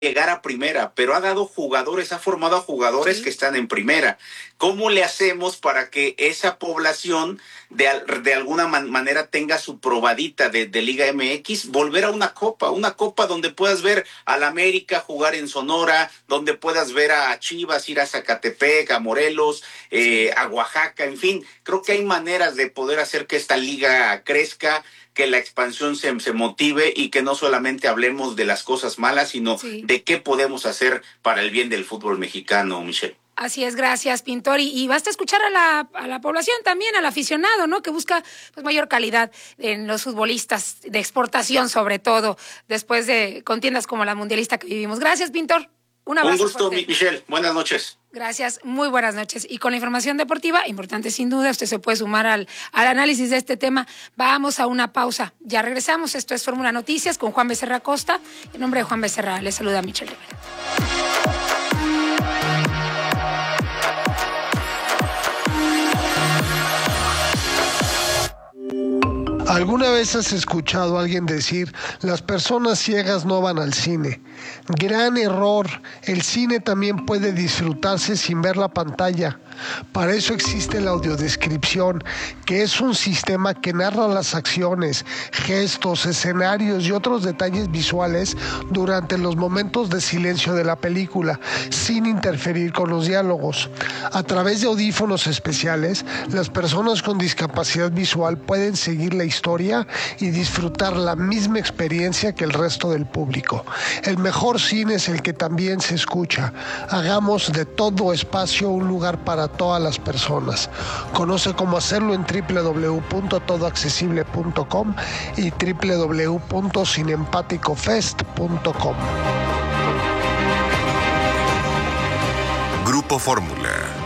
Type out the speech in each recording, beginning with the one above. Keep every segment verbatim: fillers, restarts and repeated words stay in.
llegar a primera, pero ha dado jugadores, ha formado a jugadores sí. que están en primera. ¿Cómo le hacemos para que esa población de, de alguna man, manera tenga su probadita de, de Liga M X? Volver a una copa, una copa donde puedas ver al América jugar en Sonora, donde puedas ver a Chivas ir a Zacatepec, a Morelos, eh, a Oaxaca, en fin. Creo que hay maneras de poder hacer que esta liga crezca, que la expansión se, se motive y que no solamente hablemos de las cosas malas, sino sí. de qué podemos hacer para el bien del fútbol mexicano, Michelle. Así es, gracias, Pintor. Y, y basta escuchar a la, a la población también, al aficionado, ¿no? Que busca pues mayor calidad en los futbolistas de exportación, sobre todo, después de contiendas como la mundialista que vivimos. Gracias, Pintor. Un abrazo. Un gusto, fuerte. Michelle. Buenas noches. Gracias, muy buenas noches. Y con la información deportiva, importante sin duda, usted se puede sumar al, al análisis de este tema. Vamos a una pausa. Ya regresamos. Esto es Fórmula Noticias con Juan Becerra Costa. En nombre de Juan Becerra, le saluda Michelle Rivera. ¿Alguna vez has escuchado a alguien decir, las personas ciegas no van al cine? Gran error, el cine también puede disfrutarse sin ver la pantalla. Para eso existe la audiodescripción, que es un sistema que narra las acciones, gestos, escenarios y otros detalles visuales durante los momentos de silencio de la película, sin interferir con los diálogos. A través de audífonos especiales, las personas con discapacidad visual pueden seguir la historia y disfrutar la misma experiencia que el resto del público. El mejor cine es el que también se escucha. Hagamos de todo espacio un lugar para todas las personas. Conoce cómo hacerlo en doble u doble u doble u punto todo accesible punto com y doble u doble u doble u punto cinempático fest punto com. Grupo Fórmula.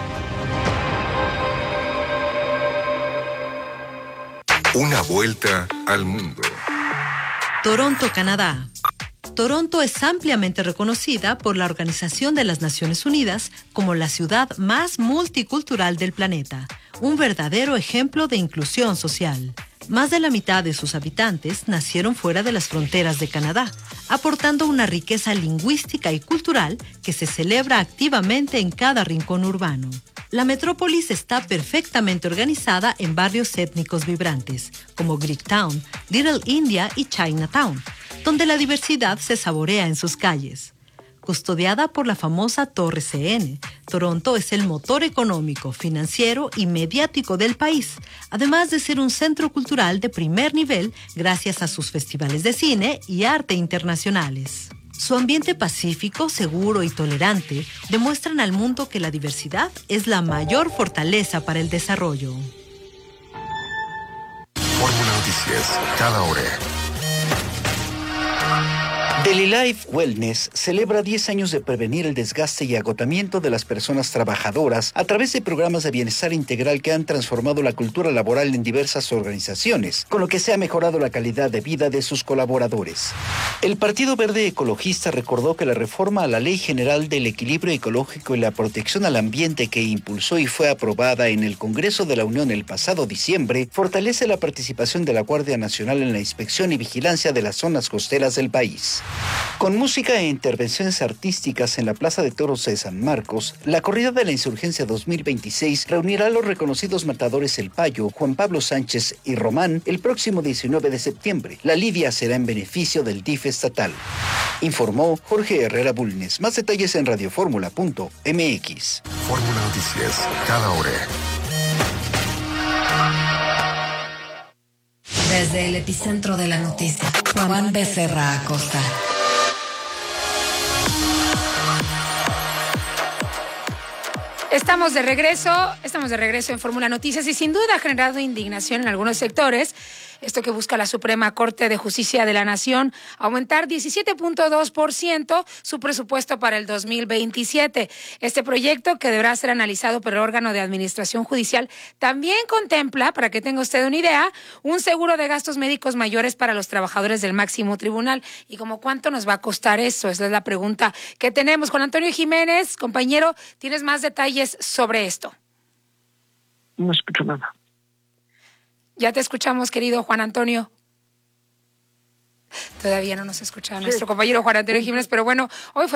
Una vuelta al mundo. Toronto, Canadá. Toronto es ampliamente reconocida por la Organización de las Naciones Unidas como la ciudad más multicultural del planeta, un verdadero ejemplo de inclusión social. Más de la mitad de sus habitantes nacieron fuera de las fronteras de Canadá, aportando una riqueza lingüística y cultural que se celebra activamente en cada rincón urbano. La metrópolis está perfectamente organizada en barrios étnicos vibrantes, como Greektown, Little India y Chinatown, donde la diversidad se saborea en sus calles. Custodiada por la famosa Torre C N, Toronto es el motor económico, financiero y mediático del país, además de ser un centro cultural de primer nivel gracias a sus festivales de cine y arte internacionales. Su ambiente pacífico, seguro y tolerante demuestran al mundo que la diversidad es la mayor fortaleza para el desarrollo. Fórmula Noticias, cada hora. Daily Life Wellness celebra diez años de prevenir el desgaste y agotamiento de las personas trabajadoras a través de programas de bienestar integral que han transformado la cultura laboral en diversas organizaciones, con lo que se ha mejorado la calidad de vida de sus colaboradores. El Partido Verde Ecologista recordó que la reforma a la Ley General del Equilibrio Ecológico y la Protección al Ambiente que impulsó y fue aprobada en el Congreso de la Unión el pasado diciembre fortalece la participación de la Guardia Nacional en la inspección y vigilancia de las zonas costeras del país. Con música e intervenciones artísticas en la Plaza de Toros de San Marcos, la Corrida de la Insurgencia dos mil veintiséis reunirá a los reconocidos matadores El Payo, Juan Pablo Sánchez y Román el próximo diecinueve de septiembre. La lidia será en beneficio del D I F estatal. Informó Jorge Herrera Bulnes. Más detalles en radioformula punto m x. Fórmula Noticias, cada hora. Desde el epicentro de la noticia, Juan Becerra Acosta. Estamos de regreso, estamos de regreso en Fórmula Noticias y sin duda ha generado indignación en algunos sectores. Esto que busca la Suprema Corte de Justicia de la Nación, aumentar diecisiete punto dos por ciento su presupuesto para el dos mil veintisiete. Este proyecto, que deberá ser analizado por el órgano de administración judicial, también contempla, para que tenga usted una idea, un seguro de gastos médicos mayores para los trabajadores del máximo tribunal. ¿Y como cuánto nos va a costar eso? Esa es la pregunta que tenemos. Juan Antonio Jiménez, compañero, ¿tienes más detalles sobre esto? No escucho nada. Ya te escuchamos, querido Juan Antonio. Todavía no nos escucha nuestro compañero Juan Antonio Jiménez, pero bueno, hoy fue